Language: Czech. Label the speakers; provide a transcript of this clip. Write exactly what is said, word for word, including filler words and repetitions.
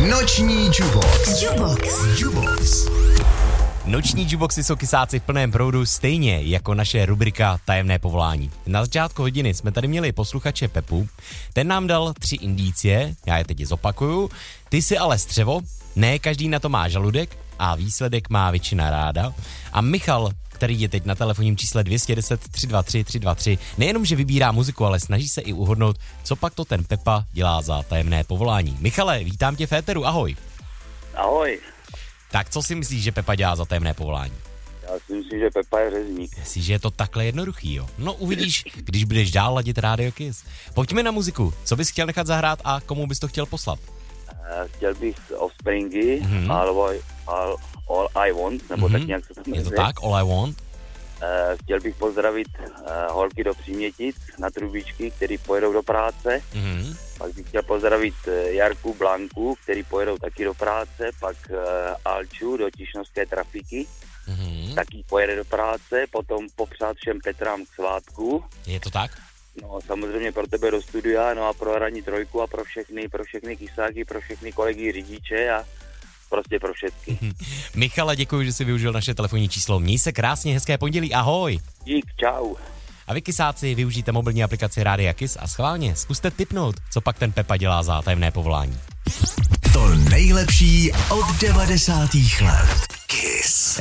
Speaker 1: Noční Jubox. Jubox. Jubox.
Speaker 2: Noční juboxy jsou kysáci v plném proudu, stejně jako naše rubrika Tajemné povolání. Na začátku hodiny jsme tady měli posluchače Pepu, ten nám dal tři indicie, já je teď zopakuju. Ty si ale střevo, ne každý na to má žaludek a výsledek má většina ráda. A Michal, který je teď na telefonním čísle dvě stě deset tři dva tři tři dva tři, nejenom, že vybírá muziku, ale snaží se i uhodnout, co pak to ten Pepa dělá za tajemné povolání. Michale, vítám tě v éteru, ahoj.
Speaker 3: Ahoj.
Speaker 2: Tak co si myslíš, že Pepa dělá za tajemné povolání?
Speaker 3: Já si myslím, že Pepa je řezník.
Speaker 2: Myslíš, že je to takhle jednoduchý, jo? No uvidíš, když budeš dál ladit Radio Kiss. Pojďme na muziku. Co bys chtěl nechat zahrát a komu bys to chtěl poslat?
Speaker 3: Uh, chtěl bych Offspringy,
Speaker 2: Mhm.
Speaker 3: all, all, all I Want, nebo
Speaker 2: Mhm.
Speaker 3: tak nějak se to
Speaker 2: Je to
Speaker 3: jmenuje.
Speaker 2: tak? All I Want?
Speaker 3: Uh, chtěl bych pozdravit uh, holky do Přímětic na trubičky, který pojedou do práce.
Speaker 2: Mhm.
Speaker 3: Pak bych chtěl pozdravit uh, Jarku, Blanku, který pojedou taky do práce. Pak uh, Alču do Tišnovské trafiky,
Speaker 2: Mhm.
Speaker 3: taky pojede do práce. Potom popřát všem Petrám k svátku.
Speaker 2: Je to tak?
Speaker 3: No samozřejmě pro tebe do studia, no a pro hraní trojku a pro všechny, pro všechny kysáky, pro všechny kolegy řidiče a prostě pro všechny.
Speaker 2: Michale, děkuji, že jsi využil naše telefonní číslo. Měj se krásně, hezké pondělí, ahoj.
Speaker 3: Dík, čau.
Speaker 2: A vy kysáci využijte mobilní aplikaci Rádia Kiss a schválně zkuste tipnout, co pak ten Pepa dělá za tajemné povolání.
Speaker 1: To nejlepší od devadesátých let. Kiss.